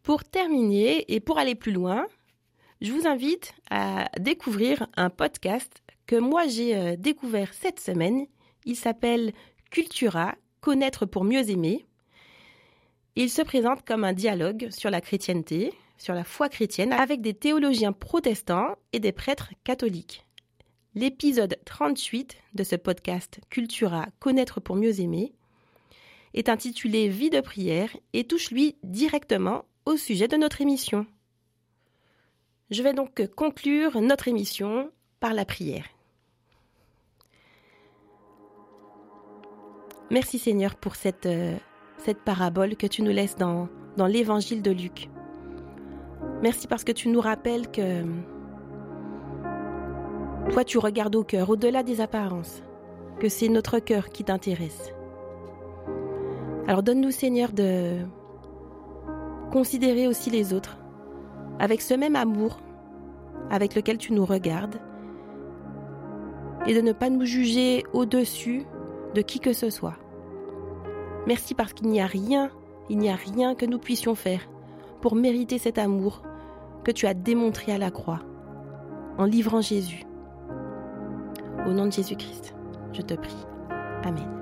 Pour terminer et pour aller plus loin, je vous invite à découvrir un podcast que moi j'ai découvert cette semaine. Il s'appelle Cultura, connaître pour mieux aimer. Il se présente comme un dialogue sur la chrétienté, sur la foi chrétienne, avec des théologiens protestants et des prêtres catholiques. L'épisode 38 de ce podcast Cultura, connaître pour mieux aimer est intitulé Vie de prière et touche lui directement au sujet de notre émission. Je vais donc conclure notre émission par la prière. Merci Seigneur pour cette parabole que tu nous laisses dans l'évangile de Luc. Merci parce que tu nous rappelles que toi tu regardes au cœur, au-delà des apparences, que c'est notre cœur qui t'intéresse. Alors donne-nous Seigneur de considérer aussi les autres avec ce même amour avec lequel tu nous regardes et de ne pas nous juger au-dessus de qui que ce soit. Merci parce qu'il n'y a rien que nous puissions faire pour mériter cet amour que tu as démontré à la croix en livrant Jésus. Au nom de Jésus-Christ, je te prie. Amen.